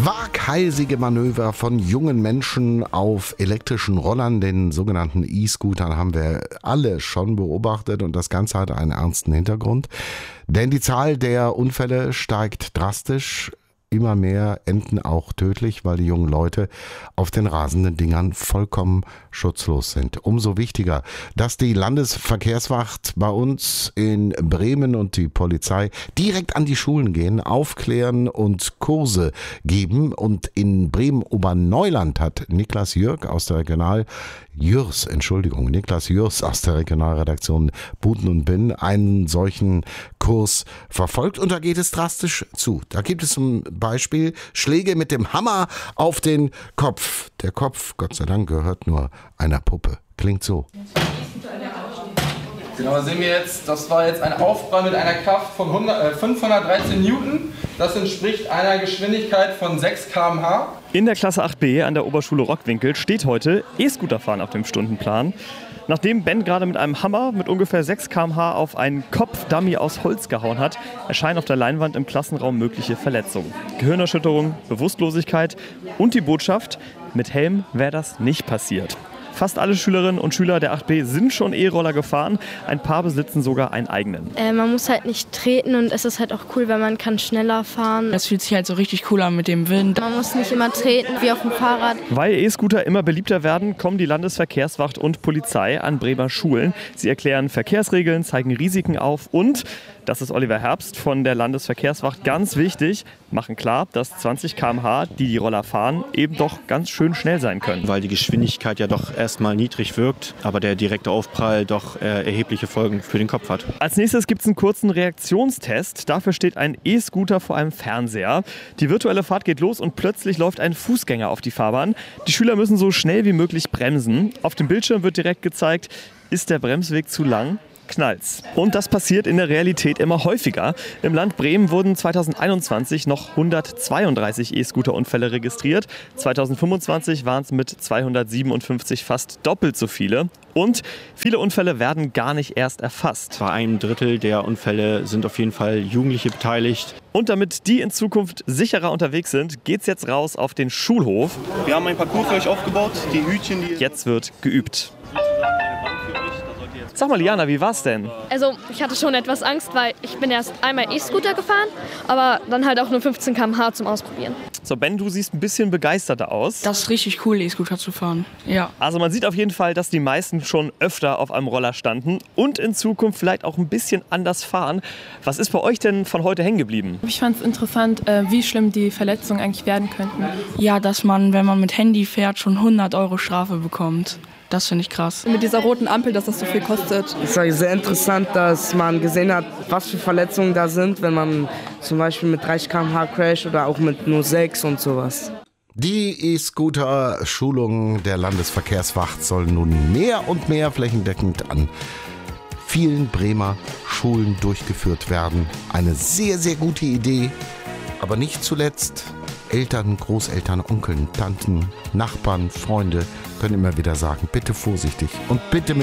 Waghalsige Manöver von jungen Menschen auf elektrischen Rollern, den sogenannten E-Scootern, haben wir alle schon beobachtet und das Ganze hat einen ernsten Hintergrund. Denn die Zahl der Unfälle steigt drastisch. Immer mehr enden auch tödlich, weil die jungen Leute auf den rasenden Dingern vollkommen schutzlos sind. Umso wichtiger, dass die Landesverkehrswacht bei uns in Bremen und die Polizei direkt an die Schulen gehen, aufklären und Kurse geben. Und in Bremen-Oberneuland hat Niklas Jürs aus der Regionalredaktion Buten und Binn einen solchen Kurs verfolgt und da geht es drastisch zu. Da gibt es zum Beispiel Schläge mit dem Hammer auf den Kopf. Der Kopf, Gott sei Dank, gehört nur einer Puppe. Klingt so. Genau, sehen wir jetzt, das war jetzt ein Aufprall mit einer Kraft von 513 Newton. Das entspricht einer Geschwindigkeit von 6 km/h. In der Klasse 8b an der Oberschule Rockwinkel steht heute E-Scooterfahren auf dem Stundenplan. Nachdem Ben gerade mit einem Hammer mit ungefähr 6 km/h auf einen Kopfdummy aus Holz gehauen hat, erscheinen auf der Leinwand im Klassenraum mögliche Verletzungen. Gehirnerschütterung, Bewusstlosigkeit und die Botschaft, mit Helm wäre das nicht passiert. Fast alle Schülerinnen und Schüler der 8b sind schon E-Roller gefahren. Ein paar besitzen sogar einen eigenen. Man muss halt nicht treten und es ist halt auch cool, weil man kann schneller fahren. Das fühlt sich halt so richtig cool an mit dem Wind. Man muss nicht immer treten wie auf dem Fahrrad. Weil E-Scooter immer beliebter werden, kommen die Landesverkehrswacht und Polizei an Bremer Schulen. Sie erklären Verkehrsregeln, zeigen Risiken auf und, das ist Oliver Herbst von der Landesverkehrswacht, ganz wichtig, machen klar, dass 20 km/h, die Roller fahren, eben doch ganz schön schnell sein können. Weil die Geschwindigkeit ja doch erstmal niedrig wirkt, aber der direkte Aufprall doch erhebliche Folgen für den Kopf hat. Als nächstes gibt es einen kurzen Reaktionstest. Dafür steht ein E-Scooter vor einem Fernseher. Die virtuelle Fahrt geht los und plötzlich läuft ein Fußgänger auf die Fahrbahn. Die Schüler müssen so schnell wie möglich bremsen. Auf dem Bildschirm wird direkt gezeigt, ist der Bremsweg zu lang? Knallt's. Und das passiert in der Realität immer häufiger. Im Land Bremen wurden 2021 noch 132 E-Scooter-Unfälle registriert. 2025 waren es mit 257 fast doppelt so viele. Und viele Unfälle werden gar nicht erst erfasst. Bei einem Drittel der Unfälle sind auf jeden Fall Jugendliche beteiligt. Und damit die in Zukunft sicherer unterwegs sind, geht's jetzt raus auf den Schulhof. Wir haben ein Parcours für euch aufgebaut. Die Hütchen, Jetzt wird geübt. Sag mal, Liana, wie war's denn? Also ich hatte schon etwas Angst, weil ich bin erst einmal E-Scooter gefahren, aber dann halt auch nur 15 km/h zum Ausprobieren. So, Ben, du siehst ein bisschen begeisterter aus. Das ist richtig cool, E-Scooter zu fahren. Ja. Also man sieht auf jeden Fall, dass die meisten schon öfter auf einem Roller standen und in Zukunft vielleicht auch ein bisschen anders fahren. Was ist bei euch denn von heute hängen geblieben? Ich fand es interessant, wie schlimm die Verletzungen eigentlich werden könnten. Ja, dass man, wenn man mit Handy fährt, schon 100 € Strafe bekommt. Das finde ich krass. Mit dieser roten Ampel, dass das so viel kostet. Es war sehr interessant, dass man gesehen hat, was für Verletzungen da sind, wenn man zum Beispiel mit 30 km/h crasht oder auch mit nur 6 und sowas. Die E-Scooter-Schulung der Landesverkehrswacht soll nun mehr und mehr flächendeckend an vielen Bremer Schulen durchgeführt werden. Eine sehr, sehr gute Idee, aber nicht zuletzt Eltern, Großeltern, Onkeln, Tanten, Nachbarn, Freunde können immer wieder sagen, bitte vorsichtig und bitte mit